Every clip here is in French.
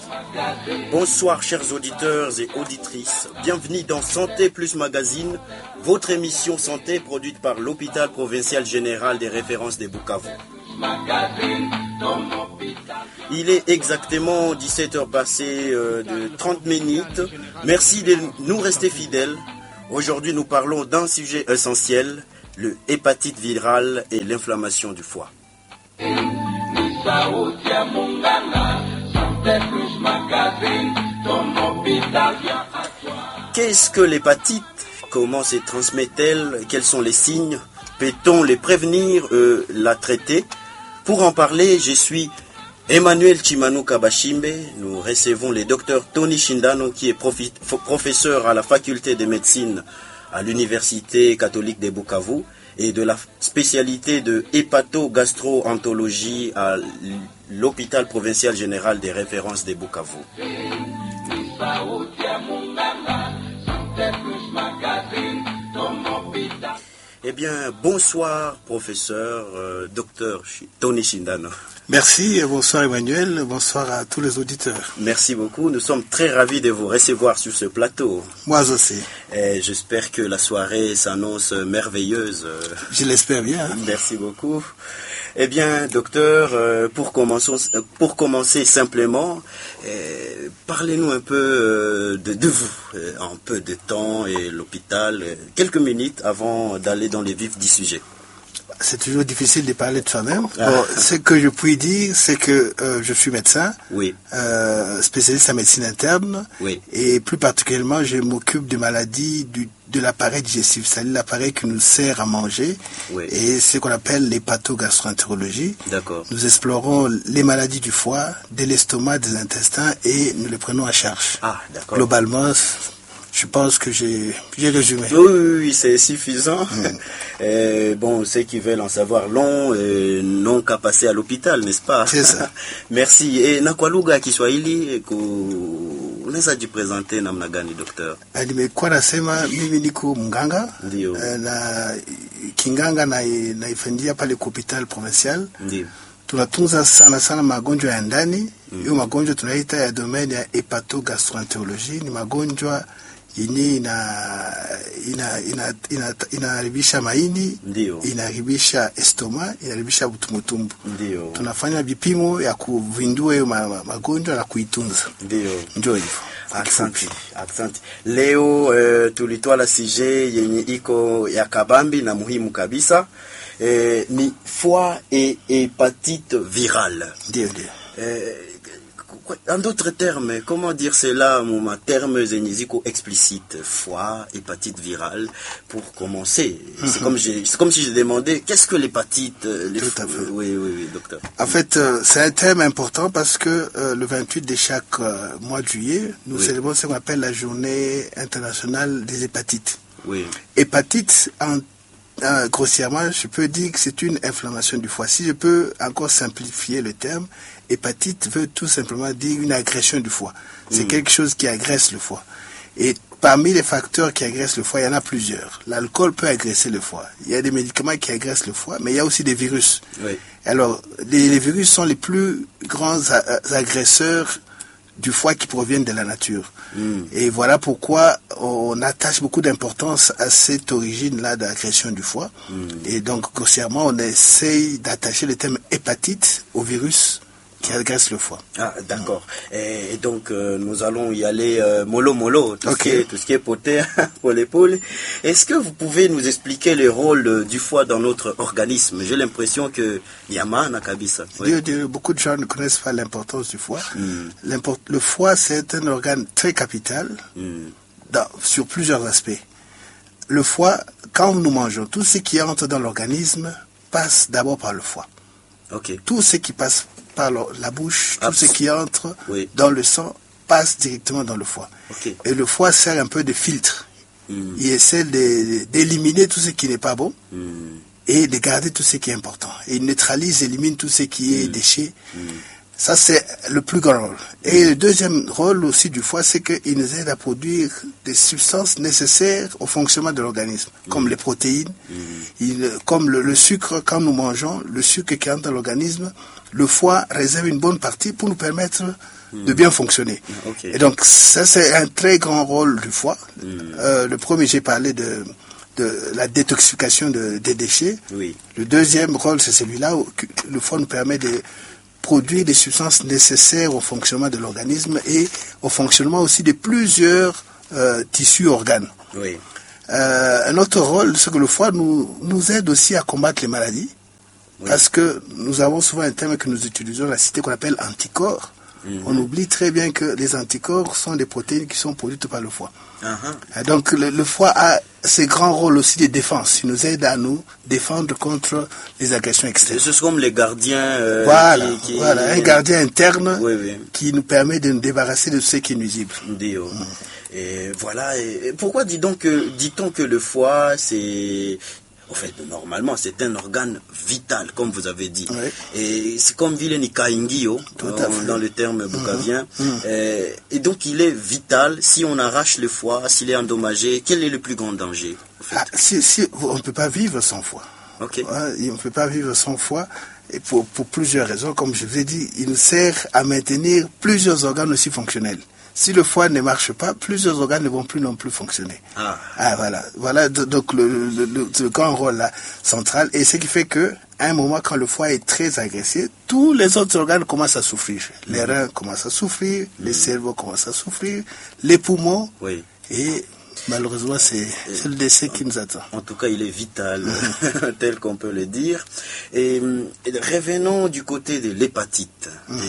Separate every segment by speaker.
Speaker 1: Bonsoir chers auditeurs et auditrices, bienvenue dans Santé Plus Magazine, votre émission santé produite par l'hôpital provincial général des références de Bukavu. Il est exactement 17h passées de 30 minutes. Merci de nous rester fidèles. Aujourd'hui, nous parlons d'un sujet essentiel, le hépatite virale et l'inflammation du foie. Qu'est-ce que l'hépatite? Comment se transmet-elle? Quels sont les signes? Peut-on les prévenir, la traiter? Pour en parler, je suis Emmanuel Chimano Kabashimbe. Nous recevons le docteur Tony Shindano qui est professeur à la faculté de médecine à l'université catholique de Bukavu et de la spécialité de hépato-gastro-entérologie à l'hôpital provincial général des références de Bukavu. Eh bien, bonsoir, professeur, docteur Tony Shindano.
Speaker 2: Merci, bonsoir Emmanuel, bonsoir à tous les auditeurs.
Speaker 1: Merci beaucoup, nous sommes très ravis de vous recevoir sur ce plateau.
Speaker 2: Moi aussi.
Speaker 1: Et j'espère que la soirée s'annonce merveilleuse.
Speaker 2: Je l'espère bien.
Speaker 1: Merci beaucoup. Eh bien, docteur, pour commencer simplement, parlez-nous un peu de vous, un peu de temps et l'hôpital, quelques minutes avant d'aller dans les vifs du sujet.
Speaker 2: C'est toujours difficile de parler de soi-même. Bon, ce que je puis dire, c'est que je suis médecin,
Speaker 1: oui.
Speaker 2: Spécialiste en médecine interne,
Speaker 1: oui.
Speaker 2: Et plus particulièrement, je m'occupe de maladies de l'appareil digestif, c'est-à-dire l'appareil qui nous sert à manger,
Speaker 1: oui.
Speaker 2: Et ce qu'on appelle l'hépato-gastro-entérologie.
Speaker 1: D'accord.
Speaker 2: Nous explorons les maladies du foie, de l'estomac, des intestins, et nous les prenons en charge.
Speaker 1: Ah, d'accord.
Speaker 2: Globalement, je pense que j'ai résumé.
Speaker 1: Oui, c'est suffisant. Bon, ceux qui veulent en savoir long, n'ont qu'à passer à l'hôpital, n'est-ce pas?
Speaker 2: C'est ça.
Speaker 1: Merci. Et na kwa lugha ya Kiswahili unaweza jipresenter namna gani, docteur?
Speaker 2: Nimekuwa nasema mimi niko mganga.
Speaker 1: Ndio.
Speaker 2: Na kinganga naifanyia pale kwa hospital provincial.
Speaker 1: Ndio.
Speaker 2: Tunatunza sana magonjwa ya ndani. Hiyo magonjwa tunaita ya domaine ya hepatogastroenterologie, ni magonjwa yenye inaharibisha maini,
Speaker 1: ndio,
Speaker 2: inaharibisha estoma, inaharibisha utumutumbu.
Speaker 1: Ndio.
Speaker 2: Tunafanya vipimo ya kuvindua hiyo magonjwa na kuitunza. Ndio hivyo.
Speaker 1: Asante. Leo tulitoa la sujet yenye iko ya kabambi na muhimu kabisa. Ni foie et hépatite virale.
Speaker 2: Ndio.
Speaker 1: En d'autres termes, comment dire cela, mon terme zénisico explicite, foie, hépatite virale, pour commencer. C'est comme si je demandais, qu'est-ce que l'hépatite?
Speaker 2: Tout à fait.
Speaker 1: Oui, docteur.
Speaker 2: En fait, c'est un thème important parce que le 28 de chaque mois de juillet, nous célébrons ce qu'on appelle la journée internationale des hépatites.
Speaker 1: Oui.
Speaker 2: Hépatite, grossièrement, je peux dire que c'est une inflammation du foie. Si je peux encore simplifier le terme, hépatite veut tout simplement dire une agression du foie. C'est quelque chose qui agresse le foie. Et parmi les facteurs qui agressent le foie, il y en a plusieurs. L'alcool peut agresser le foie. Il y a des médicaments qui agressent le foie, mais il y a aussi des virus.
Speaker 1: Oui.
Speaker 2: Alors, les virus sont les plus grands agresseurs du foie qui proviennent de la nature. Et voilà pourquoi on attache beaucoup d'importance à cette origine-là d'agression du foie. Et donc, grossièrement, on essaye d'attacher le terme hépatite au virus qui agresse le foie.
Speaker 1: Ah, d'accord. Et donc, nous allons y aller mollo, tout ce qui est poté pour l'épaule. Est-ce que vous pouvez nous expliquer le rôle du foie dans notre organisme? J'ai l'impression que Yamana Kabisa.
Speaker 2: Beaucoup de gens ne connaissent pas l'importance du foie. Le foie, c'est un organe très capital sur plusieurs aspects. Le foie, quand nous mangeons, tout ce qui entre dans l'organisme passe d'abord par le foie.
Speaker 1: Okay.
Speaker 2: Tout ce qui passe par la bouche, tout ce qui entre dans le sang passe directement dans le foie.
Speaker 1: Okay.
Speaker 2: Et le foie sert un peu de filtre. Il essaie d'éliminer tout ce qui n'est pas bon et de garder tout ce qui est important. Et il neutralise, élimine tout ce qui est déchet. Ça, c'est le plus grand rôle. Et le deuxième rôle aussi du foie, c'est qu'il nous aide à produire des substances nécessaires au fonctionnement de l'organisme, comme les protéines, comme le sucre. Quand nous mangeons, le sucre qui entre dans l'organisme, le foie réserve une bonne partie pour nous permettre de bien fonctionner.
Speaker 1: Okay.
Speaker 2: Et donc, ça, c'est un très grand rôle du foie. Le premier, j'ai parlé de la détoxification des déchets.
Speaker 1: Oui.
Speaker 2: Le deuxième rôle, c'est celui-là où le foie nous permet de produire des substances nécessaires au fonctionnement de l'organisme et au fonctionnement aussi de plusieurs tissus organes.
Speaker 1: Oui.
Speaker 2: Un autre rôle, c'est que le foie nous aide aussi à combattre les maladies, parce que nous avons souvent un terme que nous utilisons dans la cité qu'on appelle anticorps. On oublie très bien que les anticorps sont des protéines qui sont produites par le foie. Donc le foie a ces grands rôles aussi de défense. Il nous aide à nous défendre contre les agressions externes.
Speaker 1: C'est comme les gardiens.
Speaker 2: Voilà, un gardien interne
Speaker 1: oui.
Speaker 2: qui nous permet de nous débarrasser de ce qui est nuisible.
Speaker 1: Et voilà. Et pourquoi dit-on que le foie, c'est... En fait, normalement, c'est un organe vital, comme vous avez dit.
Speaker 2: Oui.
Speaker 1: Et c'est comme Vileni Kaingio, dans le terme bukavien. Et donc, il est vital. Si on arrache le foie, s'il est endommagé, quel est le plus grand danger en fait?
Speaker 2: On ne peut pas vivre sans foie.
Speaker 1: Okay.
Speaker 2: On ne peut pas vivre sans foie. Et pour plusieurs raisons, comme je vous ai dit, il nous sert à maintenir plusieurs organes aussi fonctionnels. Si le foie ne marche pas, plusieurs organes ne vont plus non plus fonctionner. Voilà donc le grand rôle là, central. Et ce qui fait que, à un moment, quand le foie est très agressé, tous les autres organes commencent à souffrir. Les reins commencent à souffrir, les cerveaux commencent à souffrir, les poumons.
Speaker 1: Oui.
Speaker 2: Et malheureusement, c'est le décès qui nous attend.
Speaker 1: En tout cas, il est vital, tel qu'on peut le dire. Et revenons du côté de l'hépatite.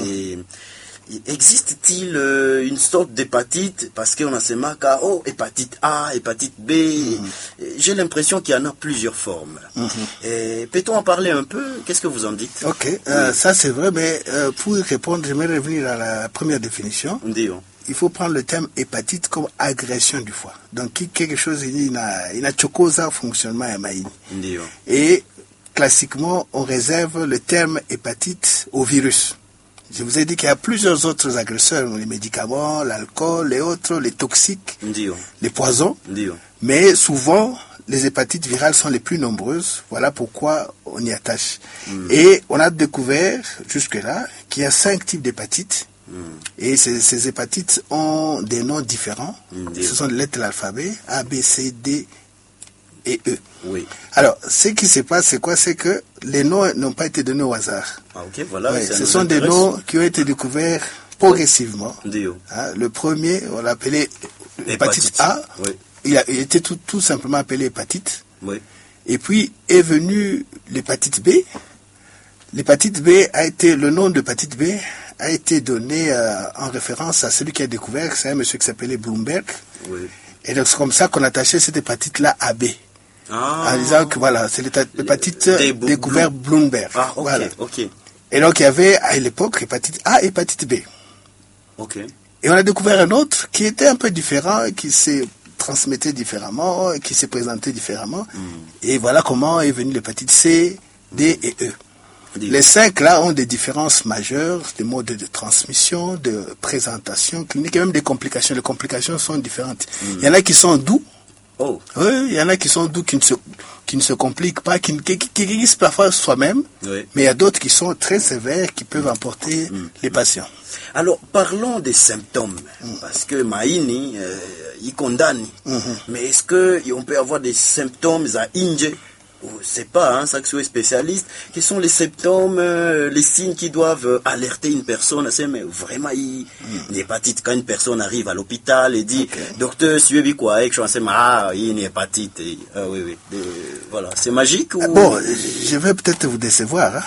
Speaker 1: Existe-t-il une sorte d'hépatite? Parce qu'on a ces marques, hépatite A, hépatite B. J'ai l'impression qu'il y en a plusieurs formes. Peut-on en parler un peu? Qu'est-ce que vous en dites?
Speaker 2: Ok, ça c'est vrai, mais pour y répondre, j'aimerais revenir à la première définition. Il faut prendre le terme hépatite comme agression du foie. Donc, quelque chose, il a chocosa fonctionnement à maïni. Et classiquement, on réserve le terme hépatite au virus. Je vous ai dit qu'il y a plusieurs autres agresseurs, les médicaments, l'alcool, les autres, les toxiques, les poisons. Mais souvent, les hépatites virales sont les plus nombreuses. Voilà pourquoi on y attache. Et on a découvert, jusque-là, qu'il y a 5 types d'hépatites. Et ces hépatites ont des noms différents. Ce sont les lettres de l'alphabet, A, B, C, D et E. Alors, ce qui se passe, c'est quoi? C'est que les noms n'ont pas été donnés au hasard. Ce sont des noms qui ont été découverts progressivement. Le premier, on l'appelait hépatite A. Il était tout simplement appelé hépatite. Et puis est venue l'hépatite B. L'hépatite B le nom d'hépatite B a été donné en référence à celui qui a découvert, c'est un monsieur qui s'appelait Bloomberg. Et donc c'est comme ça qu'on attachait cette hépatite-là à B. En disant que voilà, c'est l'hépatite découverte Bloomberg. Et donc il y avait à l'époque hépatite A et hépatite B. Et on a découvert un autre qui était un peu différent, qui se transmettait différemment, qui se présentait différemment. Et voilà comment est venue l'hépatite C, D et E. Les 5 là ont des différences majeures, des modes de transmission, de présentation clinique et même des complications. Les complications sont différentes. Il y en a qui sont doux. Oui, il y en a qui sont doux, qui ne se compliquent pas, qui guérissent parfois soi-même. Mais il y a d'autres qui sont très sévères, qui peuvent emporter les patients.
Speaker 1: Alors, parlons des symptômes. Parce que Maïni, il condamne. Mais est-ce qu'on peut avoir des symptômes à Inge? C'est pas, ça que je suis spécialiste. Quels sont les symptômes, les signes qui doivent alerter une personne? C'est mais vraiment une hépatite. Quand une personne arrive à l'hôpital et dit, docteur, suivez quoi? Et que je sais, il y a une hépatite. Voilà, c'est magique ou...
Speaker 2: Bon, je vais peut-être vous décevoir.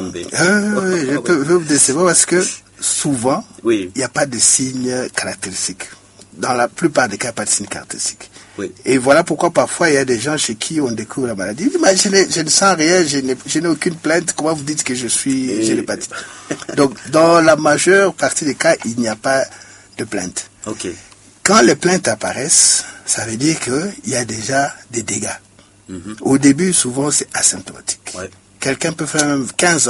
Speaker 2: Je peux vous décevoir parce que souvent, il n'y a pas de signes caractéristiques. Dans la plupart des cas, pas de signes caractéristiques. Et voilà pourquoi parfois il y a des gens chez qui on découvre la maladie. Mais je ne sens rien, je n'ai aucune plainte. Comment vous dites que j'ai l'hépatite? Donc, dans la majeure partie des cas, il n'y a pas de plainte. Quand les plaintes apparaissent, ça veut dire qu'il y a déjà des dégâts. Au début, souvent, c'est asymptomatique. Quelqu'un peut faire même 15 ans,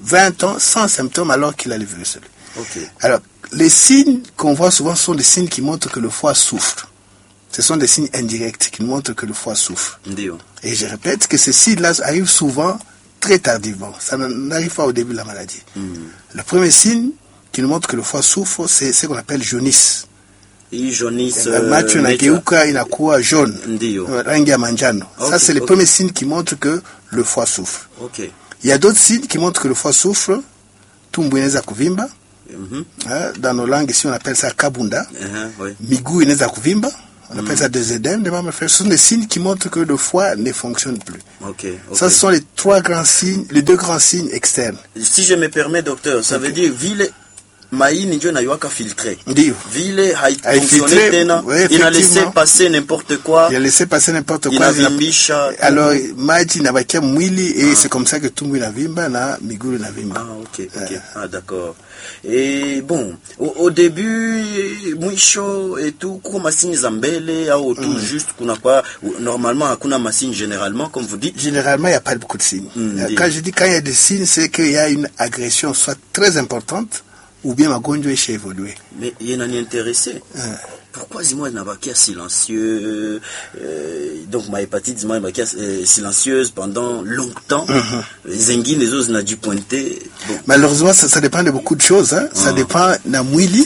Speaker 2: 20 ans sans symptômes alors qu'il a le virus.
Speaker 1: Ok.
Speaker 2: Alors, les signes qu'on voit souvent sont des signes qui montrent que le foie souffre. Ce sont des signes indirects qui montrent que le foie souffre.
Speaker 1: Ndio.
Speaker 2: Et je répète que ces signes-là arrivent souvent très tardivement. Ça n'arrive pas au début de la maladie. Le premier signe qui nous montre que le foie souffre, c'est ce qu'on appelle jaunisse.
Speaker 1: Et jaunisse.
Speaker 2: Macho inageuka inakuwa jaune.
Speaker 1: Ndio.
Speaker 2: Rangi ya manjano.
Speaker 1: Okay,
Speaker 2: Ça, c'est le premier signe qui montre que le foie souffre.
Speaker 1: Ok.
Speaker 2: Il y a d'autres signes qui montrent que le foie souffre. Tumbo inaweza kuvimba. Dans nos langues ici, on appelle ça kabunda.
Speaker 1: Oui.
Speaker 2: Miguu inaweza kuvimba. On appelle ça des édèmes. Ce sont des signes qui montrent que le foie ne fonctionne plus.
Speaker 1: Ok.
Speaker 2: Ça, ce sont les deux grands signes externes.
Speaker 1: Si je me permets, docteur, ça veut dire vile maini ndio naiwaka filtré.
Speaker 2: Ndio.
Speaker 1: Vile haifonctionne tena, il a laissé passer n'importe quoi.
Speaker 2: Il a laissé passer n'importe quoi.
Speaker 1: Inavimbisha.
Speaker 2: Alors maji inabakia mwili et c'est comme ça que tumbo inavimba na miguu inavimba.
Speaker 1: Ah, ok. Ah, d'accord. Et bon, au début, mwisho et tout, kuna masini za mbele au tout juste kuna kwa normalement hakuna masini généralement comme vous dites.
Speaker 2: Généralement, il n'y a pas beaucoup de signes. Quand je dis quand il y a des signes, c'est qu'il y a une agression soit très importante ou bien magonjwa isha évolué.
Speaker 1: Mais il y en a intéressé. Pourquoi dis-moi nabakia silencieux donc ma hépatite dis-moi nabakia silencieuse pendant longtemps. Zengine les autres n'a dû pointer. Bon.
Speaker 2: Malheureusement ça dépend de beaucoup de choses hein. Ça dépend na mwili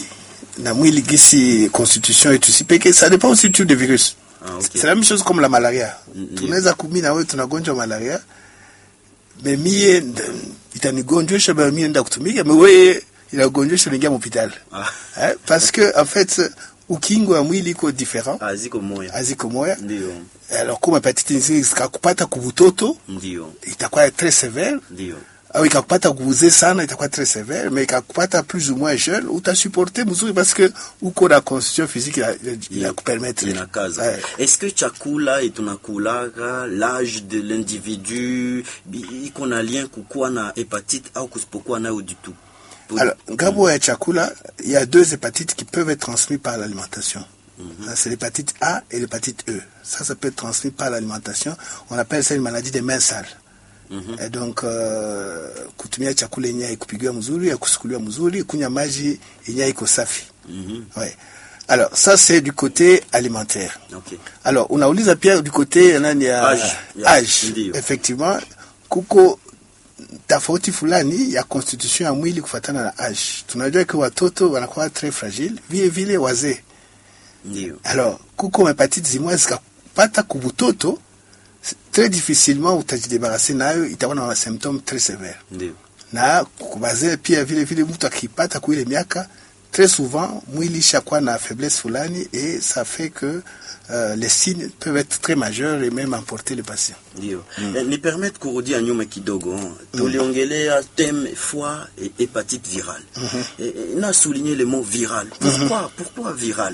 Speaker 2: gisi constitution et tout ça parce que ça dépend aussi du type de virus. Okay. C'est la même chose comme la malaria. Tunaweza kumina wewe tunagonjwa malaria. Mais mie itanigonjwa ba mie nda kutumika mais wewe inagonjwa ningia hospitali. Parce que en fait ukingo wa mwili iko different. Aziko moya.
Speaker 1: Ndio.
Speaker 2: Alors kama hepatitis ikakupata kubutoto,
Speaker 1: ndio.
Speaker 2: Itakuwa très sévère.
Speaker 1: Ndio.
Speaker 2: Au ikakupata kubuze sana itakuwa très sévère, mais ikakupata plus ou moins jeune, utasupporter mzuri parce que uko na constitution physique la kupermettre.
Speaker 1: Est-ce que chakula et tunakulaga l'âge de l'individu iko na lien kukuwa na hépatite au kusipokuwa nayo du tout?
Speaker 2: Alors, ngabo ya chakula, il y a deux hépatites qui peuvent être transmises par l'alimentation. C'est l'hépatite A et l'hépatite E. Ça peut être transmis par l'alimentation. On appelle ça une maladie des mains sales. Et donc, kutumia chakula yenye haikupigiwa mzuri, ya kusukuliwa mzuri, kunywa maji yenye haiko safi. Ouais. Alors, ça c'est du côté alimentaire.
Speaker 1: Okay.
Speaker 2: Alors, unauliza pia du côté nani ya âge. Effectivement, kuko tofauti fulani ya constitution ya mwili kufatana na age. Tunajua kwa watoto wanakuwa très fragile, vile wazee.
Speaker 1: Ndio.
Speaker 2: Alors, kuko hepatite zimwe zikapata kubutoto, très difficilement utajidebarrasser nayo, itakuwa na symptômes très sévères.
Speaker 1: Ndio.
Speaker 2: Na kubaze pia vile mtu akipata kwa ile miaka, très souvent mwili shakuwa na faiblesse fulani et ça fait que les signes peuvent être très majeurs et même emporter le patient.
Speaker 1: Ndio. Ni permettre kurudia nyuma kidogo. Tuliongelea thème foie et hépatite virale. Na souligner le mot viral. Pourquoi viral?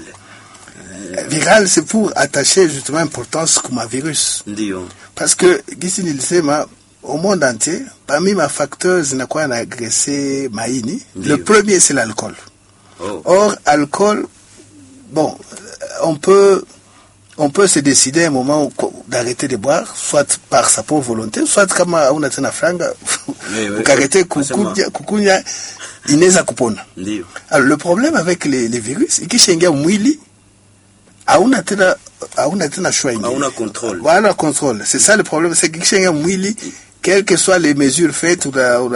Speaker 2: Viral, c'est pour attacher justement importance comme virus.
Speaker 1: Ndio.
Speaker 2: Parce que gisi nilisema au monde entier, parmi ma facteurs zinakuwa na agressé maini. Le premier c'est l'alcool. Or alcool, bon, on peut se décider à un moment d'arrêter de boire, soit par sa propre volonté, soit comme on a tena franga, arrêter kukunya inaweza kupona. Alors le problème avec les virus, ikishaingia mwili hauna tena choix.
Speaker 1: Hauna contrôle.
Speaker 2: Voilà, contrôle. C'est ça le problème, c'est kishaingia mwili, quelles que soient les mesures faites,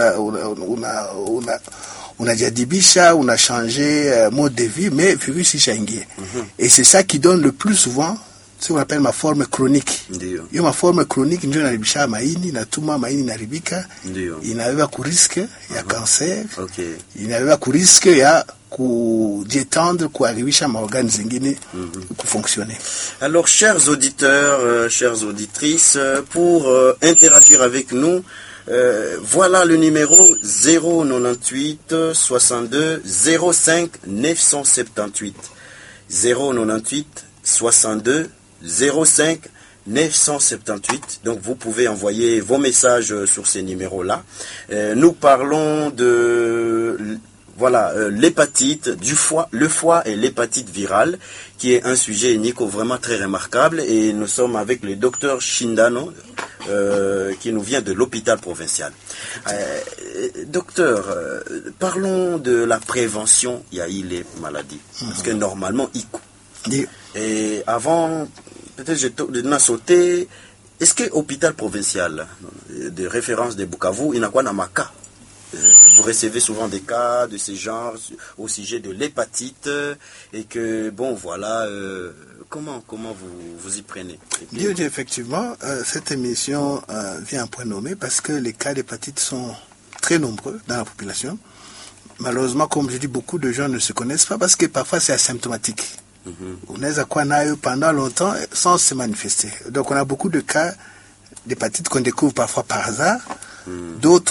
Speaker 2: on a jadibisha, on a changé mode de vie, mais virus ishaingia. Et c'est ça qui donne le plus souvent ce qu'on appelle ma forme chronique. Yo ma forme chronique ndio inaribisha maini, natuma maini inaribika, inaweza kuriske ya cancer, inaweza kuriske ya kujétendre, kuharibisha maorgane zingine kufonctionner.
Speaker 1: Alors chers auditeurs, chères auditrices, pour interagir avec nous, voilà le numéro 098 62 05 978 098 62 05 978. Donc vous pouvez envoyer vos messages sur ces numéros-là. Nous parlons de l'hépatite du foie, le foie et l'hépatite virale, qui est un sujet, Nico, vraiment très remarquable. Et nous sommes avec le docteur Shindano, qui nous vient de l'hôpital provincial. Docteur, parlons de la prévention les maladies. Parce que normalement, et avant, peut-être je n'ai sauté, est-ce que l'hôpital provincial de référence de Bukavu, il n'a quoi dans ma cas? Vous recevez souvent des cas de ce genre au sujet de l'hépatite et que, bon, voilà, comment vous y prenez?
Speaker 2: Puis... Effectivement, cette émission vient à point nommé parce que les cas d'hépatite sont très nombreux dans la population. Malheureusement, comme je dis, beaucoup de gens ne se connaissent pas parce que parfois c'est asymptomatique. On est à quoi pendant longtemps sans se manifester. Donc on a beaucoup de cas d'hépatite qu'on découvre parfois par hasard. D'autres